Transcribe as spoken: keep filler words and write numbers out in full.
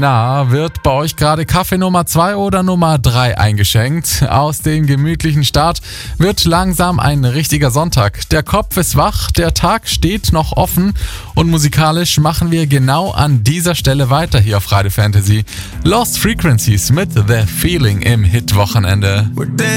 Na, wird bei euch gerade Kaffee Nummer zwei oder Nummer drei eingeschenkt? Aus dem gemütlichen Start wird langsam ein richtiger Sonntag. Der Kopf ist wach, der Tag steht noch offen und musikalisch machen wir genau an dieser Stelle weiter hier auf Radio Fantasy. Lost Frequencies mit The Feeling im Hit-Wochenende.